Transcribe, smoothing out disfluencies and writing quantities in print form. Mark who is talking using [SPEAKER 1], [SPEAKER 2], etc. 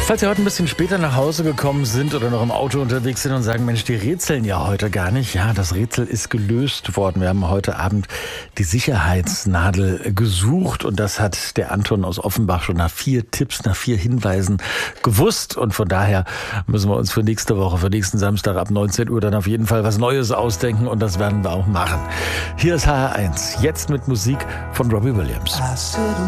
[SPEAKER 1] Falls Sie heute ein bisschen später nach Hause gekommen sind oder noch im Auto unterwegs sind und sagen, Mensch, die rätseln ja heute gar nicht. Ja, das Rätsel ist gelöst worden. Wir haben heute Abend die Sicherheitsnadel gesucht und das hat der Anton aus Offenbach schon nach 4 Tipps, nach 4 Hinweisen gewusst. Und von daher müssen wir uns für nächste Woche, für nächsten Samstag ab 19 Uhr dann auf jeden Fall was Neues ausdenken und das werden wir auch machen. Hier ist HR1, jetzt mit Musik von Robbie Williams.